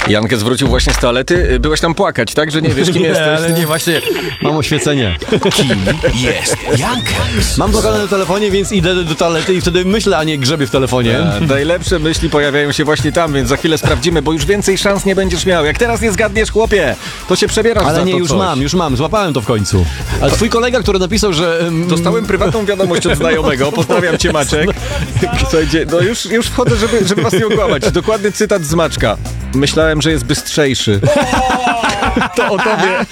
Jankę zwrócił właśnie z toalety. Byłeś tam płakać, tak? Że nie wiesz, kim jesteś. Ale nie, właśnie mam oświecenie. Kim jest Jankes? Mam blokadę na telefonie, więc idę do toalety i wtedy myślę, a nie grzebię w telefonie. Najlepsze myśli pojawiają się właśnie tam, więc za chwilę sprawdzimy, bo już więcej szans nie będziesz miał. Jak teraz nie zgadniesz, chłopie, to się przebierasz za Ale to nie, już mam, złapałem to w końcu. Ale twój kolega, który napisał, że... Dostałem prywatną wiadomość od znajomego. Pozdrawiam cię, Maczek. Słuchajcie, no już wchodzę, żeby was nie okłamać. Dokładny cytat z Maczka. Myślałem, że jest bystrzejszy. To o tobie.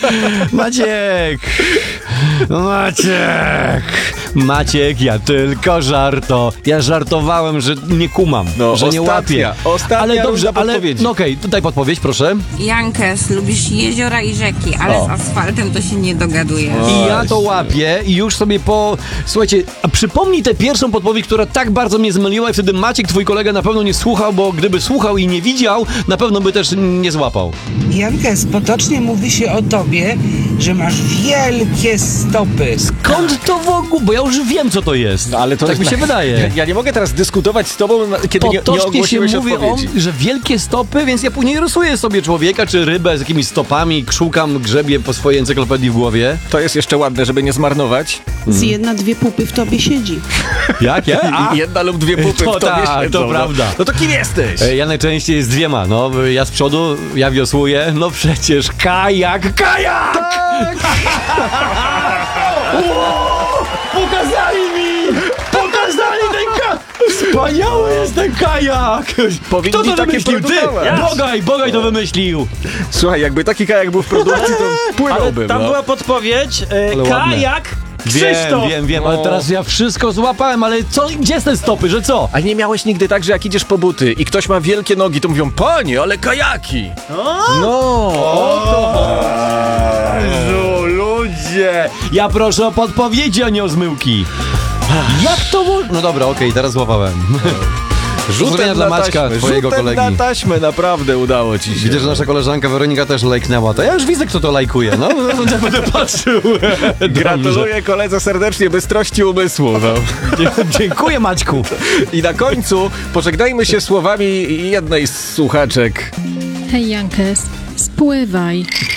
Maciek, ja tylko Ja żartowałem, że nie kumam, że nie łapię. Ostatnia runda podpowiedzi. No okej, daj podpowiedź, proszę. Jankes, lubisz jeziora i rzeki, ale z asfaltem to się nie dogaduje. I ja to łapię i już sobie Słuchajcie, a przypomnij tę pierwszą podpowiedź, która tak bardzo mnie zmyliła i wtedy Maciek, twój kolega, na pewno nie słuchał, bo gdyby słuchał i nie widział, na pewno by też nie złapał. Jankes, potocznie mówi się o tobie, że masz wielkie stopy. Skąd to w ogóle? Bo ja już wiem, co to jest. No, ale to tak mi się wydaje. Ja nie mogę teraz dyskutować z tobą, kiedy nie Potocznie ogłosiłeś się mówi odpowiedzi. że wielkie stopy, więc ja później rysuję sobie człowieka czy rybę z jakimiś stopami, szukam, grzebię po swojej encyklopedii w głowie. To jest jeszcze ładne, żeby nie zmarnować. Z jedna, dwie pupy w tobie siedzi. Jak? I jedna lub dwie pupy to w tobie tak, siedzą, to prawda. No to kim jesteś? Ja najczęściej z dwiema, ja z przodu, ja wiosłuję, no przecież kajak! Pokazali ten kajak! Wspaniały jest ten kajak! Powinni Kto to takie wymyślił? Ty! produkować. Bogaj to wymyślił! Słuchaj, jakby taki kajak był w produkcji, to płynąłbym. Tam była podpowiedź, Ale kajak Krzysztof! Wiem, ale teraz ja wszystko złapałem, ale gdzie są te stopy, że co? A nie miałeś nigdy tak, że jak idziesz po buty i ktoś ma wielkie nogi, to mówią, panie, ale kajaki! Jezu, ludzie! Ja proszę o podpowiedzi, a nie o zmyłki. Jak to No dobra, okej, teraz złapałem. Rzutem dla Maćka, twojego kolegi. na taśmę, naprawdę udało ci się. Widzę, że nasza koleżanka Weronika też lajknęła. To ja już widzę, kto to lajkuje. Ja będę patrzył. Gratuluję koledze serdecznie bystrości umysłu. Dziękuję, Maćku. I na końcu pożegnajmy się słowami jednej z słuchaczek. Hej, Jankes, spływaj.